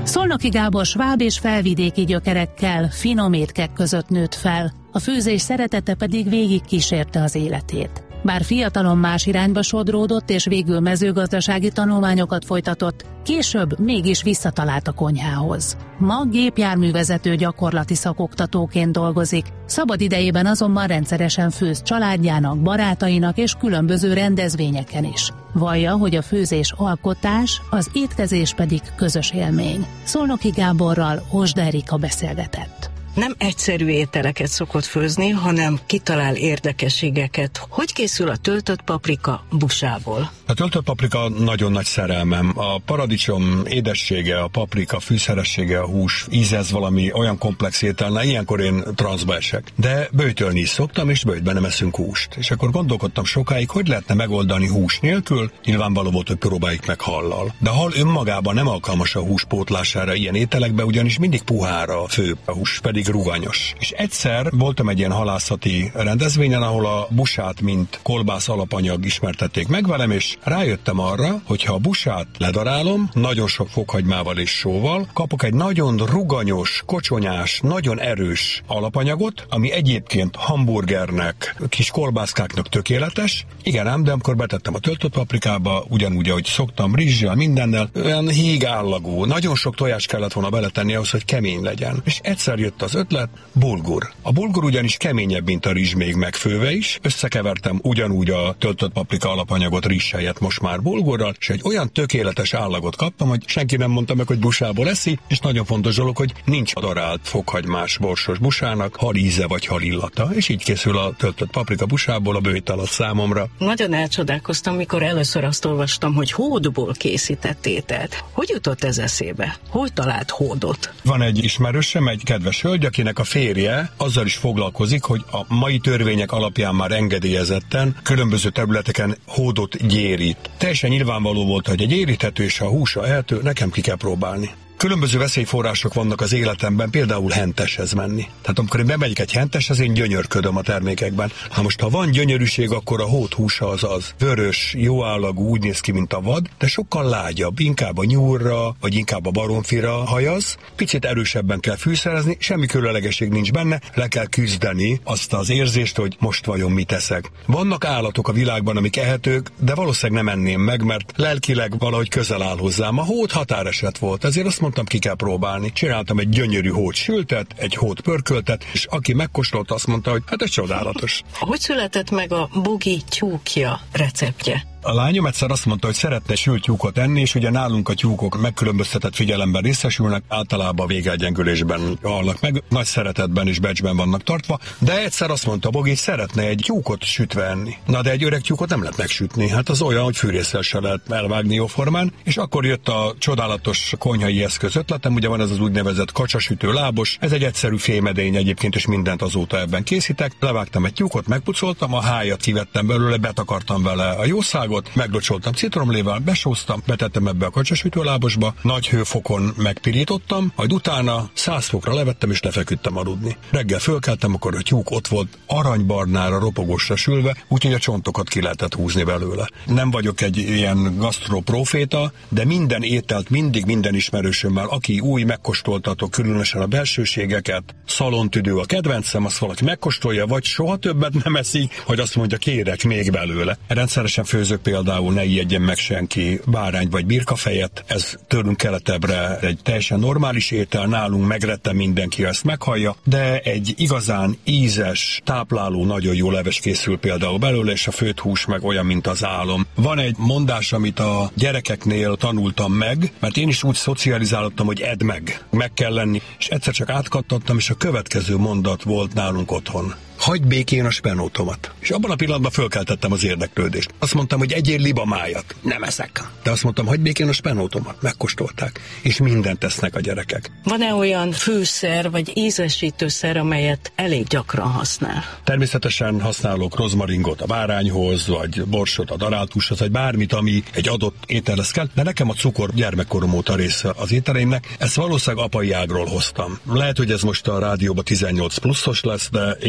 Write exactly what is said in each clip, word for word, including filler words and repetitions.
Szolnoki Gábor sváb és felvidéki gyökerekkel, finom étkek között nőtt fel, a főzés szeretete pedig végig kísérte az életét. Bár fiatalon más irányba sodródott és végül mezőgazdasági tanulmányokat folytatott, később mégis visszatalált a konyhához. Ma gépjárművezető gyakorlati szakoktatóként dolgozik, szabad idejében azonban rendszeresen főz családjának, barátainak és különböző rendezvényeken is. Vallja, hogy a főzés alkotás, az étkezés pedig közös élmény. Szolnoki Gáborral Osda Erika beszélgetett. Nem egyszerű ételeket szokott főzni, hanem kitalál érdekességeket. Hogy készül a töltött paprika busából? A töltött paprika nagyon nagy szerelmem. A paradicsom édessége, a paprika fűszeressége, a hús íze, ez valami olyan komplex étel, na ilyenkor én transzba esek. De böjtölni is szoktam, és böjtben nem eszünk húst. És akkor gondolkodtam sokáig, hogy lehetne megoldani hús nélkül. Nyilvánvaló volt, hogy próbáljuk meg hallal. De a hal önmagában nem alkalmas a hús pótlására ilyen ételekbe, ugyanis mindig puhára fő, a hús pedig ruganyos. És egyszer voltam egy ilyen halászati rendezvényen, ahol a busát, mint kolbász alapanyag ismertették meg velem, és rájöttem arra, hogy ha a busát ledarálom, nagyon sok fokhagymával és sóval, kapok egy nagyon ruganyos, kocsonyás, nagyon erős alapanyagot, ami egyébként hamburgernek, kis kolbászkáknak tökéletes. Igen ám, de amikor betettem a töltött paprikába, ugyanúgy, ahogy szoktam, rizssel, mindennel, olyan híg állagú, nagyon sok tojás kellett volna beletenni ahhoz, hogy kemény legyen. És egyszer jött az ötlet, bulgur. A bulgur ugyanis keményebb, mint a rizs még megfőve is. Összekevertem ugyanúgy a töltött paprika alapanyagot rizs helyett most már bulgurral, és egy olyan tökéletes állagot kaptam, hogy senki nem mondta meg, hogy busából eszi, és nagyon fontos dolog, hogy nincs darált fokhagymás borsos busának halíze vagy halillata, és így készül a töltött paprika busából a bőjt alatt számomra. Nagyon elcsodálkoztam, mikor először azt olvastam, hogy hódból készített ételt. Hogy jutott ez eszébe? Hogy talált hódot? Van egy ismerősem, egy kedves hölgy, akinek a férje azzal is foglalkozik, hogy a mai törvények alapján már engedélyezetten különböző területeken hódot gyérít. Teljesen nyilvánvaló volt, hogy egy éríthető és a húsa ehető, nekem ki kell próbálni. Különböző veszélyforrások vannak az életemben, például henteshez menni. Tehát amikor én bemegyek egy henteshez, én gyönyörködöm a termékekben. Ha most ha van gyönyörűség, akkor a hót húsa az az. Vörös, jó állagú, úgy néz ki, mint a vad, de sokkal lágyabb, inkább a nyúlra, vagy inkább a baromfira hajaz. Picit erősebben kell fűszerezni, semmi különlegesség nincs benne, le kell küzdeni azt az érzést, hogy most vajon mit eszek. Vannak állatok a világban, amik ehetők, de valószínűleg nem enném meg, mert lelkileg valahogy közel áll hozzám. A hót határeset volt, ezért azt mondtam, ki kell próbálni. Csináltam egy gyönyörű hót sültet, egy hót pörköltet, és aki megkóstolta, azt mondta, hogy hát ez csodálatos. Hogy született meg a bugi tyúkja receptje? A lányom egyszer azt mondta, hogy szeretne sült tyúkot enni, és ugye nálunk a tyúkok megkülönböztetett figyelemben részesülnek, általában végelgyengülésben halnak meg, nagy szeretetben és becsben vannak tartva, de egyszer azt mondta Bogi, hogy szeretne egy tyúkot sütve enni. Na de egy öreg tyúkot nem lehet megsütni, hát az olyan, hogy fűrésszel se lehet elvágni jóformán, és akkor jött a csodálatos konyhai eszköz ötletem, ugye van ez az úgynevezett kacsasütő lábos, ez egy egyszerű fémedény egyébként, és mindent azóta ebben készítek. Levágtam egy tyúkot, megpucoltam, a hájat kivettem belőle, betakartam vele a jószágot, meglocsoltam citromlével, besóztam, betettem ebbe a kacsasütőlábosba, nagy hőfokon megpirítottam, majd utána száz fokra levettem és lefeküdtem aludni. Reggel fölkeltem, akkor a tyúk ott volt aranybarnára, ropogósra sülve, úgyhogy a csontokat ki lehetett húzni belőle. Nem vagyok egy ilyen gasztroproféta, de minden ételt mindig minden ismerősömmel, aki új, megkóstoltatok, különösen a belsőségeket, szalontüdő a kedvencem, azt valaki megkóstolja, vagy soha többet nem eszik, hogy azt mondja, kérek még belőle. Rendszeresen főzök például, ne ijedjen meg senki bárány vagy birkafejet, ez tőlünk keletebbre egy teljesen normális étel, nálunk megrettem mindenki, ezt meghallja, de egy igazán ízes, tápláló, nagyon jó leves készül például belőle, és a főtt hús meg olyan, mint az álom. Van egy mondás, amit a gyerekeknél tanultam meg, mert én is úgy szocializálottam, hogy edd meg, meg kell lenni, és egyszer csak átkattattam, és a következő mondat volt nálunk otthon. Hagyd békén a spenótomat. És abban a pillanatban fölkeltettem az érdeklődést. Azt mondtam, hogy egyél libamájat. Nem eszek. De azt mondtam, hagyd békén a spenótomat. Megkóstolták. És mindent tesznek a gyerekek. Van-e olyan fűszer vagy ízesítőszer, amelyet elég gyakran használ? Természetesen használok rozmaringot a bárányhoz, vagy borsot a darált húshoz, vagy bármit, ami egy adott ételhez kell. De nekem a cukor gyermekkorom óta része az ételeimnek. Ezt valószínűleg apai ágról hoztam. Lehet, hogy ez most a rádióban tizennyolc pluszos lesz, de én úgy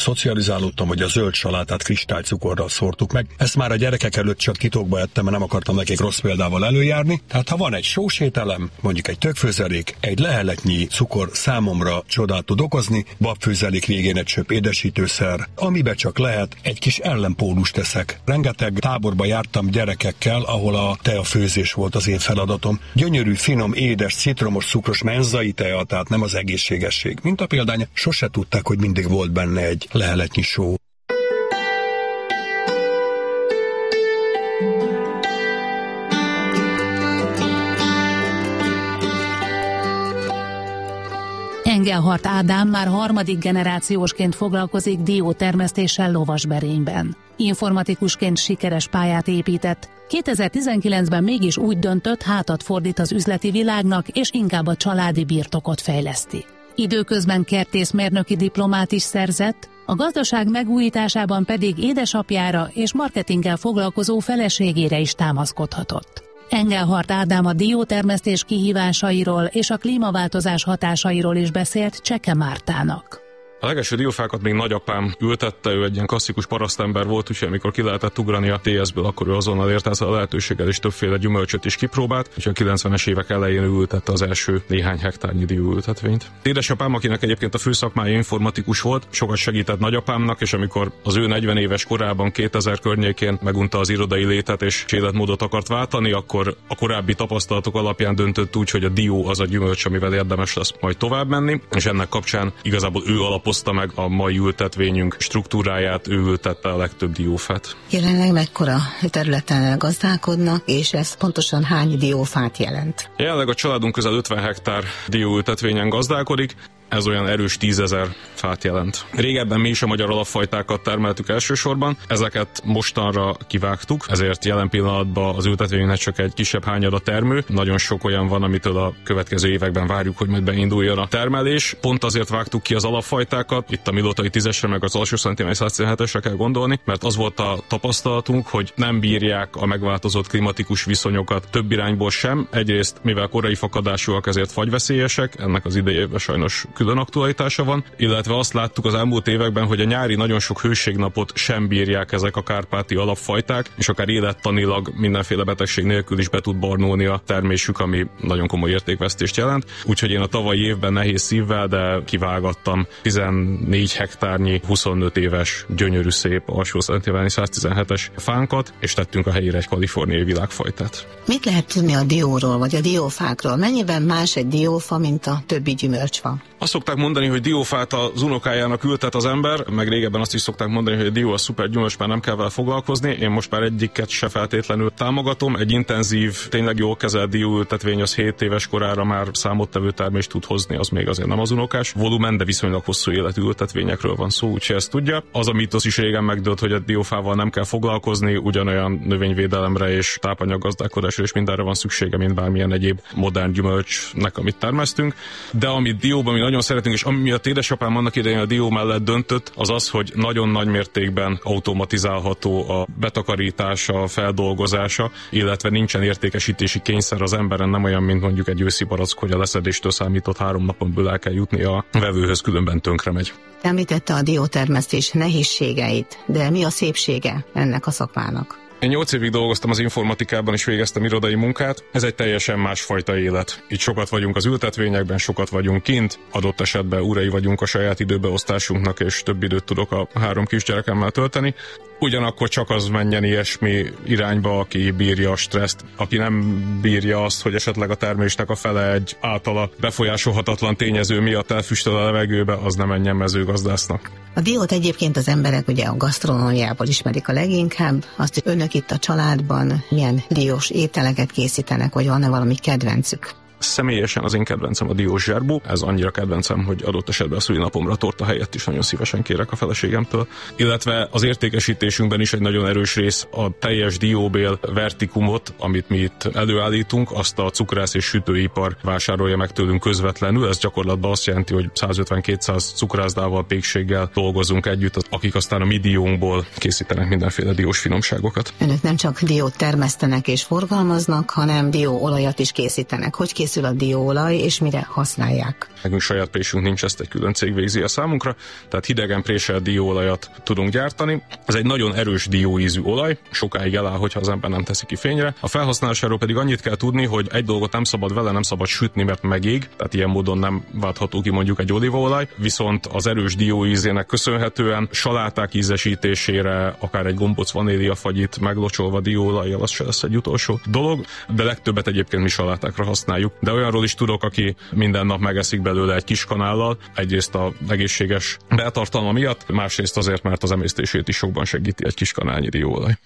szocializálódtam, hogy a zöld salátát kristálycukorral szórtuk meg. Ezt már a gyerekek előtt csak titokba ettem, mert nem akartam nekik rossz példával előjárni. Tehát ha van egy sósételem, mondjuk egy tökfőzelék, egy leheletnyi cukor számomra csodát tud okozni, babfőzelék végén egy csöpp édesítőszer, amiben csak lehet, egy kis ellenpólust teszek. Rengeteg táborba jártam gyerekekkel, ahol a teafőzés volt az én feladatom. Gyönyörű, finom, édes, citromos, cukros menzai tea, tehát nem az egészségesség. Mint a példány, sose tudták, hogy mindig volt benne egy leheletnyi só. Engelhardt Ádám már harmadik generációsként foglalkozik diótermesztéssel Lovasberényben. Informatikusként sikeres pályát épített, kétezer-tizenkilencben mégis úgy döntött, hátat fordít az üzleti világnak, és inkább a családi birtokot fejleszti. Időközben kertészmérnöki diplomát is szerzett, a gazdaság megújításában pedig édesapjára és marketinggel foglalkozó feleségére is támaszkodhatott. Engelhardt Ádám a diótermesztés kihívásairól és a klímaváltozás hatásairól is beszélt Cseke Mártának. A legelső diófákat még nagyapám ültette, ő egy ilyen klasszikus parasztember volt, úgyhogy amikor ki lehetett ugrani a té es-ből, akkor ő azonnal ért ezzel a lehetőséggel, és többféle gyümölcsöt is kipróbált, úgyhogy a kilencvenes évek elején ő ültette az első néhány hektárnyi dióültetvényt. Édesapám, akinek egyébként a főszakmája informatikus volt, sokat segített nagyapámnak, és amikor az ő negyven éves korában, kétezer környékén megunta az irodai létet és életmódot akart váltani, akkor a korábbi tapasztalatok alapján döntött úgy, hogy a dió az a gyümölcs, amivel érdemes lesz majd tovább menni, és ennek kapcsán igazából ő alapozta meg a mai ültetvényünk struktúráját, ő ültette a legtöbb diófát. Jelenleg mekkora területen gazdálkodnak, és ez pontosan hány diófát jelent? Jelenleg a családunk közel ötven hektár dióültetvényen gazdálkodik, ez olyan erős tízezer fát jelent. Régebben mi is a magyar alapfajtákat termeltük elsősorban, ezeket mostanra kivágtuk, ezért jelen pillanatban az ültetvényünknek csak egy kisebb hányada termő. Nagyon sok olyan van, amitől a következő években várjuk, hogy majd beinduljon a termelés. Pont azért vágtuk ki az alapfajtákat, itt a Milotai tízesre meg az alsó szentiméter száztizenhetesre kell gondolni, mert az volt a tapasztalatunk, hogy nem bírják a megváltozott klimatikus viszonyokat több irányból sem. Egyrészt, mivel korai fakadásúak, ezért fagyveszélyesek, ennek az idejében sajnos külön aktualitása van, illetve azt láttuk az elmúlt években, hogy a nyári nagyon sok hőségnapot sem bírják ezek a kárpáti alapfajták, és akár élettanilag mindenféle betegség nélkül is be tud barnulni a termésük, ami nagyon komoly értékvesztést jelent. Úgyhogy én a tavalyi évben nehéz szívvel, de kivágattam tizennégy hektárnyi, huszonöt éves, gyönyörű szép alsó szentiméter száztizenhetes fánkat, és tettünk a helyére egy kaliforniai világfajtát. Mit lehet tudni a dióról, vagy a diófákról? Mennyiben más egy diófa, mint a többi gyümölcsfa? Azt szokták mondani, hogy diófát az unokájának ültet az ember, meg régebben azt is szokták mondani, hogy a dió a szuper gyümölcs, már nem kell vele foglalkozni. Én most már egyiket se feltétlenül támogatom. Egy intenzív, tényleg jól kezelt dióültetvény az hét éves korára már számottevő termést tud hozni, az még azért nem az unokás volumen, de viszonylag hosszú életű ültetvényekről van szó, úgyhogy ezt tudja. Az a mítosz is régen megdőlt, hogy a diófával nem kell foglalkozni, ugyanolyan növényvédelemre és tápanyaggazdálkodásra és mindenre van szüksége, mint bármilyen egyéb modern gyümölcsnek, amit termesztünk. De amit dióban mi nagyon szeretünk, és ami miatt édesapám annak idején a dió mellett döntött, az az, hogy nagyon nagy mértékben automatizálható a betakarítása, a feldolgozása, illetve nincsen értékesítési kényszer az emberen, nem olyan, mint mondjuk egy őszi barack, hogy a leszedéstől számított három napon belül el kell jutni a vevőhöz, különben tönkre megy. Említette a diótermesztés nehézségeit, de mi a szépsége ennek a szakmának? Én nyolc évig dolgoztam az informatikában, és végeztem irodai munkát. Ez egy teljesen másfajta élet. Itt sokat vagyunk az ültetvényekben, sokat vagyunk kint, adott esetben urai vagyunk a saját időbeosztásunknak, és több időt tudok a három kisgyerekemmel tölteni. Ugyanakkor csak az menjen ilyesmi irányba, aki bírja a stresszt, aki nem bírja azt, hogy esetleg a termésnek a fele egy általa befolyásolhatatlan tényező miatt elfüstöl a levegőbe, az nem menjen mezőgazdásznak. A diót egyébként az emberek ugye a gasztronómiából ismerik a leginkább, azt, hogy önök itt a családban milyen diós ételeket készítenek, vagy van-e valami kedvencük? Személyesen az én kedvencem a diós zserbó, ez annyira kedvencem, hogy adott esetben a szülinapomra torta helyett is nagyon szívesen kérek a feleségemtől. Illetve az értékesítésünkben is egy nagyon erős rész a teljes dióbél vertikumot, amit mi itt előállítunk, azt a cukrász és sütőipar vásárolja meg tőlünk közvetlenül. Ez gyakorlatban azt jelenti, hogy százötven-kétszáz cukrászdával, pékséggel dolgozunk együtt, akik aztán a mi diónkból készítenek mindenféle diós finomságokat. Önök nem csak diót termesztenek és forgalmaznak, hanem dióolajat is készítenek. Hogy készül készül a dióolaj, és mire használják? Nekünk saját présünk nincs, ezt egy külön cég végzi a számunkra, tehát hidegen préselt dióolajat tudunk gyártani. Ez egy nagyon erős dióízű olaj, sokáig eláll, hogyha az ember nem teszi ki fényre. A felhasználásáról pedig annyit kell tudni, hogy egy dolgot nem szabad vele, nem szabad sütni, mert megég, tehát ilyen módon nem váltható ki mondjuk egy olívaolaj, viszont az erős dióízének köszönhetően saláták ízesítésére, akár egy gombóc vaníliafagyit meglocsolva dióolajjal, az se lesz egy utolsó dolog, de legtöbbet egyébként mi salátákra használjuk. De olyanról is tudok, aki minden nap megeszik belőle egy kis kanállal, egyrészt a egészséges beltartalma miatt, másrészt azért, mert az emésztését is sokban segíti egy kis kanálnyi dióolaj.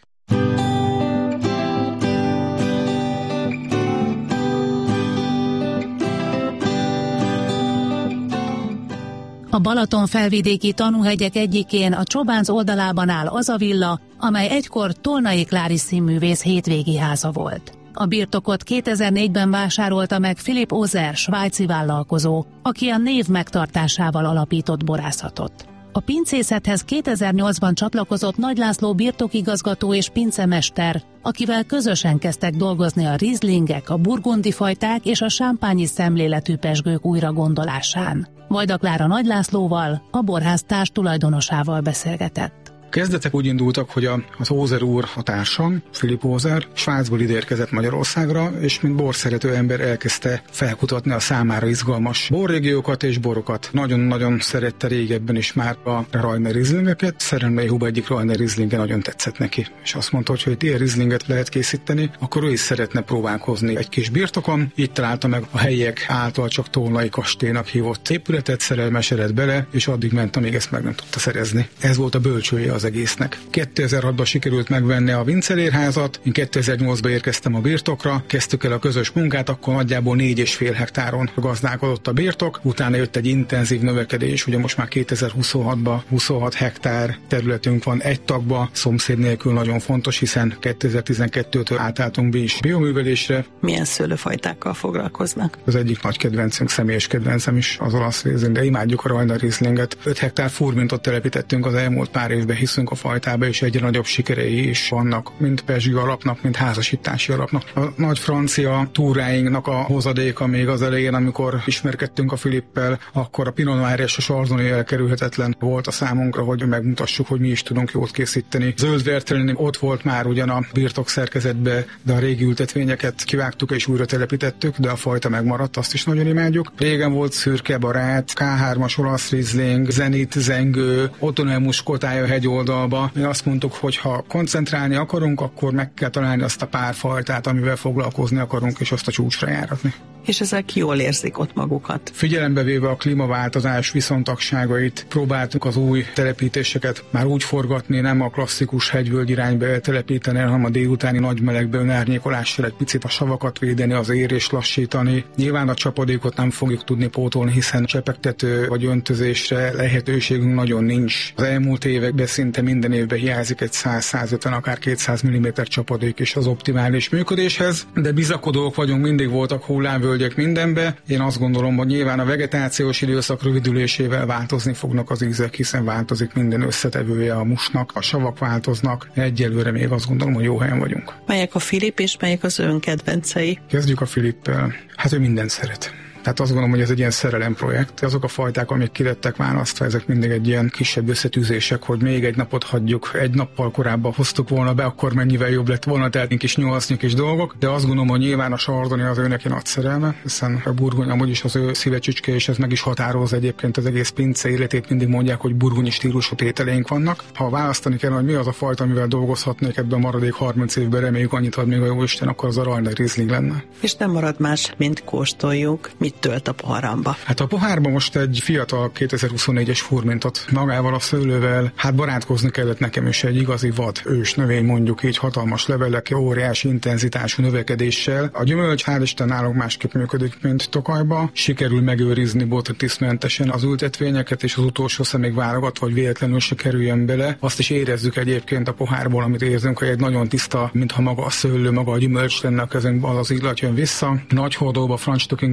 A Balaton felvidéki tanúhegyek egyikén a Csobánc oldalában áll az a villa, amely egykor Tolnai Klári színművész hétvégi háza volt. A birtokot kétezer-négyben vásárolta meg Philipp Ozer, svájci vállalkozó, aki a név megtartásával alapított borászatot. A pincészethez kétezer-nyolcban csatlakozott Nagy László birtokigazgató és pincemester, akivel közösen kezdtek dolgozni a rizlingek, a burgundi fajták és a sámpányi szemléletű pezsgők újragondolásán. Vajda Klára Nagy Lászlóval, a borház társ tulajdonosával beszélgetett. Kezdetek úgy indultak, hogy a, az Ozer úr, a társam, Philipp Ozer, Svájcból ide érkezett Magyarországra, és mint borszerető ember elkezdte felkutatni a számára izgalmas borrégiókat és borokat. Nagyon-nagyon szerette régebben is már a Rajner Rieslingeket, Szerelmei-Huba egyik Rajner Rieslinge nagyon tetszett neki, és azt mondta, hogy ha itt ilyen Rieslinget lehet készíteni, akkor ő is szeretne próbálkozni egy kis birtokon. Így találta meg a helyiek által csak Tolnai kastélynak hívott épületet, szerelmesedett bele, és addig ment, amíg ezt meg nem tudta szerezni. Ez volt a bölcsője az egésznek. kétezer-hatban sikerült megvenni a Vincelérházat, én kétezer-nyolcban érkeztem a birtokra, kezdtük el a közös munkát, akkor nagyjából négy és fél hektáron gazdálkodott a birtok, utána jött egy intenzív növekedés, ugye most már kétezer-huszonhatban huszonhat hektár területünk van egy tagba, szomszéd nélkül nagyon fontos, hiszen kétezer-tizenkettőtől átálltunk be is bioművelésre. Milyen szőlőfajtákkal foglalkoznak? Az egyik nagy kedvencünk, személyes kedvencem is az olasz Riesling, de imádjuk a Rajner Rieslinget. öt hektár furmintot telepítettünk az elmúlt pár évben, hiszünk a fajtába, és egyre nagyobb sikerei is vannak, mint pezsgő alapnak, mint házasítási alapnak. A nagy francia túráinknak a hozadéka még az elején, amikor ismerkedtünk a Philippel, akkor a Pinot Noir és a Chardonnay elkerülhetetlen volt a számunkra, hogy megmutassuk, hogy mi is tudunk jót készíteni. Zöld Vertellini ott volt már ugyan a birtok szerkezetbe, de a régi ültetvényeket kivágtuk és újra telepítettük, de a fajta megmaradt, azt is nagyon imádjuk. Régen volt szürke barát, ká hármas olasz Riesling, Zenit, Zengő, Ottonel Muskotája hegyoldalba. Mi azt mondtuk, hogy ha koncentrálni akarunk, akkor meg kell találni azt a pár fajtát, amivel foglalkozni akarunk, és azt a csúcsra járatni. És ezek jól érzik ott magukat. Figyelembe véve a klímaváltozás viszontagságait, próbáltuk az új telepítéseket már úgy forgatni, nem a klasszikus hegyvölgy irányba eltelepíteni, hanem a délutáni nagy melegbe önárnyékolással egy picit a savakat védeni, az érést lassítani. Nyilván a csapadékot nem fogjuk tudni pótolni, hiszen csepegtető vagy öntözésre lehetőségünk nagyon nincs. Az elmúlt években szinte minden évben hiányzik egy száz-százötven, akár kétszáz milliméter csapadék is az optimális működéshez, de bizakodók vagyunk, mindig voltak hullámvölgyek mindenbe. Én azt gondolom, hogy nyilván a vegetációs időszak rövidülésével változni fognak az ízek, hiszen változik minden összetevője a musnak, a savak változnak. Egyelőre még azt gondolom, hogy jó helyen vagyunk. Melyek a Philipp és melyek az ön kedvencei? Kezdjük a Philippel. Hát ő mindent szeret. Tehát azt gondolom, hogy ez egy ilyen szerelemprojekt. Azok a fajták, amik kilettek választva, ezek mindig egy ilyen kisebb összetűzések, hogy még egy napot hagyjuk, egy nappal korábban hoztuk volna be, akkor mennyivel jobb lett volna, tehát kis nyolcnyi kis dolgok. De azt gondolom, hogy nyilván a Chardonnay az ő neki nagy szerelme, hiszen a burgony amúgy is az ő szívecsücske, és ez meg is határoz egyébként az egész pince életét. Mindig mondják, hogy burgonyi stílusú ételeink vannak. Ha választani kell, hogy mi az a fajta, amivel dolgozhatnék ebben a maradék harminc évben, reméljük annyit ad még a jóisten, akkor az a Rajner Riesling lenne. És nem marad más, mint kóstoljuk. Mit tölt a poharamba? Hát a pohárban most egy fiatal kétezer-huszonnégyes furmintot magával a szőlővel, hát barátkozni kellett nekem is, egy igazi vad ős növény, mondjuk így, hatalmas levelek, óriási intenzitású növekedéssel. A gyümölcs hál' Isten nálunk másképp működik, mint Tokajba. Sikerül megőrizni botritisztmentesen az ültetvényeket, és az utolsó szemig válogatva, hogy véletlenül se kerüljön bele. Azt is érezzük egyébként a pohárból, amit érzünk, hogy egy nagyon tiszta, mintha maga a szőlő, maga a gyümölcs lenne a kezünkben, az az illat jön vissza. Nagy hordóba, Franz Stückinger hordó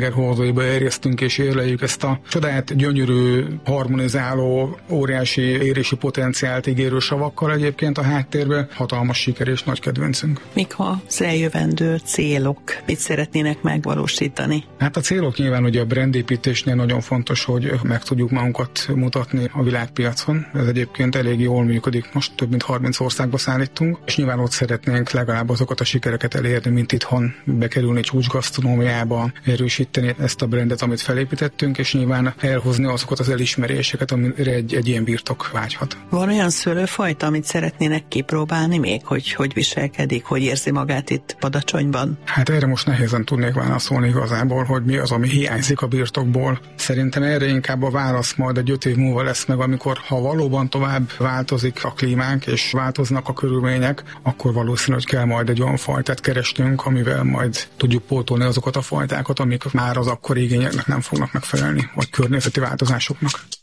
házaiba erjesztünk és érleljük ezt a csodát, gyönyörű, harmonizáló, óriási érési potenciált ígérő savakkal egyébként a háttérben. Hatalmas siker és nagy kedvencünk. Mik az eljövendő célok? Mit szeretnének megvalósítani? Hát a célok nyilván ugye a brandépítésnél nagyon fontos, hogy meg tudjuk magunkat mutatni a világpiacon. Ez egyébként elég jól működik. Most több mint harminc országba szállítunk, és nyilván ott szeretnénk legalább azokat a sikereket elérni, mint itthon, bekerülni csúcsgasztronómiába, erősíteni ezt a brandet, amit felépítettünk, és nyilván elhozni azokat az elismeréseket, amire egy, egy ilyen birtok vágyhat. Van olyan szőlőfajta, amit szeretnének kipróbálni még, hogy hogy viselkedik, hogy érzi magát itt Badacsonyban? Hát erre most nehézen tudnék válaszolni igazából, hogy mi az, ami hiányzik a birtokból. Szerintem erre inkább a válasz majd egy öt év múlva lesz meg, amikor ha valóban tovább változik a klímánk és változnak a körülmények, akkor valószínű, hogy kell majd egy olyan fajtát keresnünk, amivel majd tudjuk pótolni azokat a fajtákat, amik már az akkori igényeknek nem fognak megfelelni, vagy környezeti változásoknak.